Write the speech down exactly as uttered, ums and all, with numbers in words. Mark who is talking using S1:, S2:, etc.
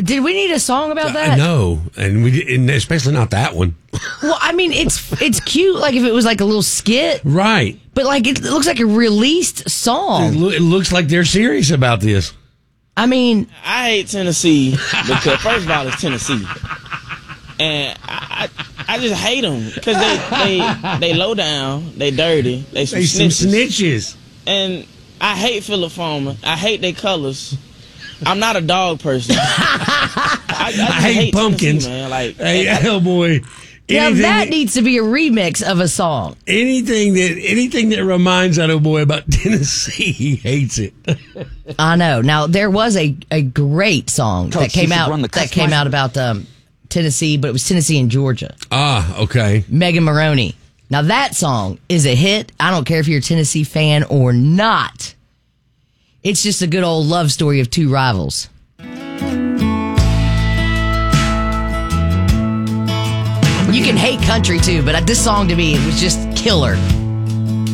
S1: Did we need a song about that?
S2: Uh, no, and we and especially not that one.
S1: Well, I mean, it's it's cute. Like if it was like a little skit,
S2: Right.
S1: but like it looks like a released
S2: It,
S1: song.
S2: lo- it looks like they're serious about this.
S1: I mean,
S3: I hate Tennessee because first of all, it's Tennessee, and I I, I just hate them because they, they they low down, they dirty, they some
S2: They some
S3: snitches.
S2: snitches.
S3: And I hate Philip Farmer. I hate their colors. I'm not a dog person. I, I, just
S2: I hate pumpkins.
S3: Tennessee, man. Like,
S2: Hey,
S3: I-
S2: oh boy.
S1: now
S2: Anything
S1: that needs to be a remix of a song.
S2: anything that anything that reminds that old boy about Tennessee, he hates it.
S1: I know. Now there was a, a great song
S4: Coach,
S1: that came
S4: you should
S1: out
S4: run the
S1: that came
S4: customize-
S1: out about um, Tennessee, but it was Tennessee and Georgia.
S2: Ah, okay.
S1: Megan Maroney. Now that song is a hit. I don't care if you're a Tennessee fan or not. It's just a good old love story of two rivals. You can hate country too, but this song to me, it was just killer.